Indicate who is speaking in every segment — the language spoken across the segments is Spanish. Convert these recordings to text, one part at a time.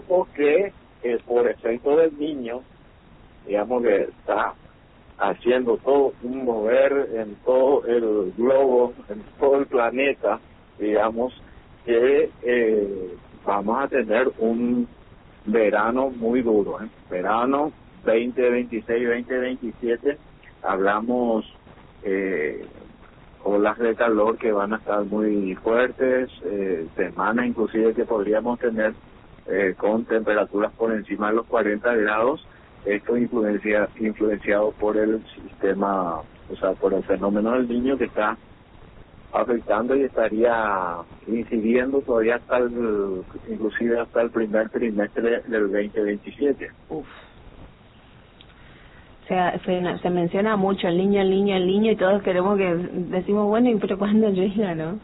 Speaker 1: poco que por efecto del niño, digamos que está haciendo todo un mover en todo el globo, en todo el planeta, digamos que vamos a tener un verano muy duro, verano 2026, 2027, hablamos olas de calor que van a estar muy fuertes, semanas inclusive que podríamos tener con temperaturas por encima de los 40 grados, esto influenciado por el sistema, o sea, por el fenómeno del Niño que está afectando y estaría incidiendo todavía inclusive hasta el primer trimestre del 2027.
Speaker 2: Uf. O sea, se menciona mucho el niño y todos queremos decimos, bueno, pero ¿cuándo llega, no?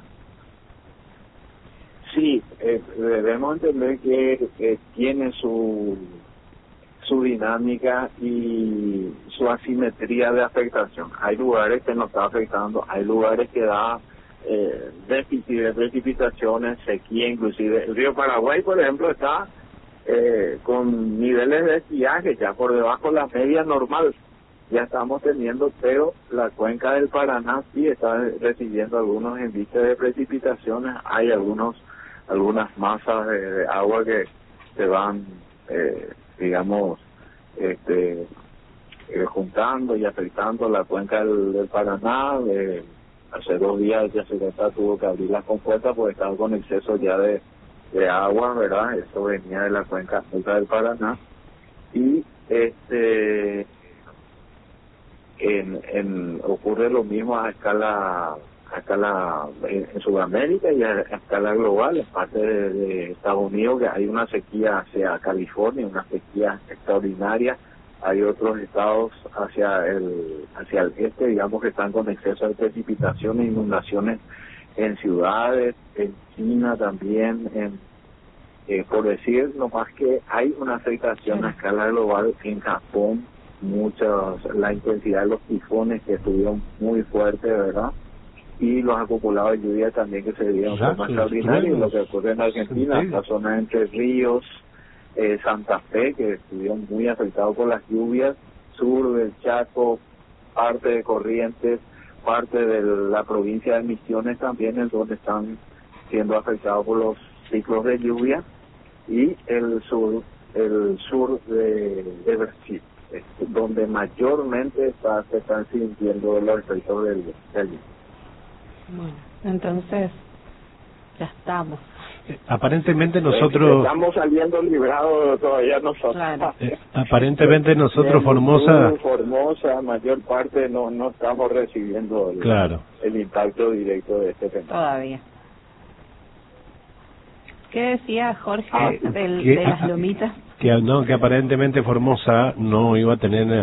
Speaker 1: Sí, debemos entender que tiene su dinámica y su asimetría de afectación. Hay lugares que nos está afectando, hay lugares que da déficit de precipitaciones, sequía inclusive. El río Paraguay, por ejemplo, está con niveles de estiaje ya por debajo de la media normal. Ya estamos teniendo, pero la cuenca del Paraná sí está recibiendo algunos envistes de precipitaciones. Hay algunas masas de agua que se van, digamos, juntando y afectando la cuenca del Paraná. Hace 2 días ya Secretaría tuvo que abrir las compuertas porque estaba con exceso ya de agua, ¿verdad? Eso venía de la cuenca del Paraná. Y ocurre lo mismo a escala en Sudamérica y a escala global, en parte de Estados Unidos, que hay una sequía hacia California, una sequía extraordinaria. Hay otros estados hacia el este, digamos, que están con exceso de precipitaciones, inundaciones en ciudades, en China también, por decir nomás que hay una afectación a escala global en Japón, la intensidad de los tifones que estuvieron muy fuertes, ¿verdad? Y los acumulados de lluvia también que se dieron de forma extraordinaria, y lo que ocurre en Argentina, la zona de Entre Ríos, Santa Fe, que estuvieron muy afectados por las lluvias, sur del Chaco, parte de Corrientes, parte de la provincia de Misiones también, es donde están siendo afectados por los ciclos de lluvia, y el sur de Brasil, donde mayormente se están sintiendo los efectos del lluvia.
Speaker 2: Bueno, entonces ya estamos.
Speaker 3: Aparentemente nosotros
Speaker 1: estamos saliendo librados todavía nosotros.
Speaker 2: Claro.
Speaker 3: Aparentemente nosotros
Speaker 1: Formosa, mayor parte no estamos recibiendo el impacto directo de este tema.
Speaker 2: Todavía. ¿Qué decía Jorge de las lomitas?
Speaker 3: Que aparentemente Formosa no iba a tener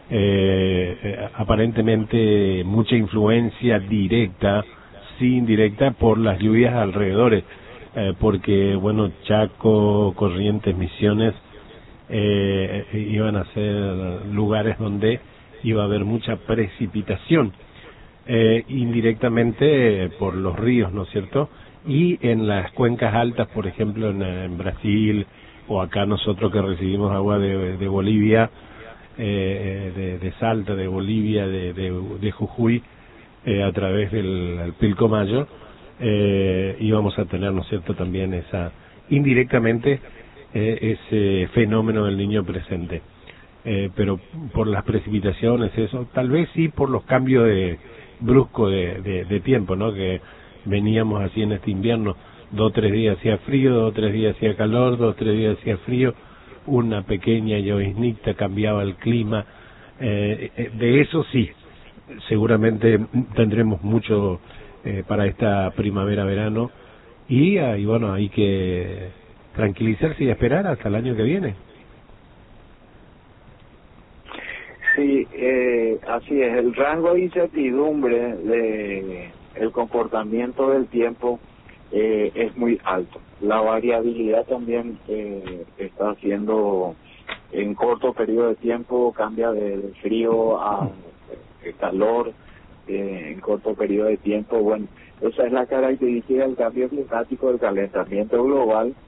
Speaker 3: aparentemente mucha influencia directa, sí indirecta, por las lluvias alrededores, porque bueno, Chaco, Corrientes, Misiones iban a ser lugares donde iba a haber mucha precipitación, indirectamente por los ríos, ¿no es cierto? Y en las cuencas altas, por ejemplo en Brasil, o acá nosotros que recibimos agua de Bolivia, de Salta, de Bolivia, de Jujuy, a través del Pilcomayo, íbamos a tener, ¿no es cierto?, también indirectamente ese fenómeno del Niño presente, pero por las precipitaciones, eso, tal vez sí por los cambios bruscos de tiempo, ¿no?, que veníamos así en este invierno, 2 o 3 días hacía frío, 2 o 3 días hacía calor, 2 o 3 días hacía frío, una pequeña lloviznita cambiaba el clima, de eso sí, seguramente tendremos mucho para esta primavera-verano, y bueno, hay que tranquilizarse y esperar hasta el año que viene.
Speaker 1: Sí, así es, el rango de incertidumbre de el comportamiento del tiempo es muy alto. La variabilidad también está haciendo, en corto periodo de tiempo cambia de frío a calor, en corto periodo de tiempo. Bueno, esa es la característica del cambio climático, del calentamiento global,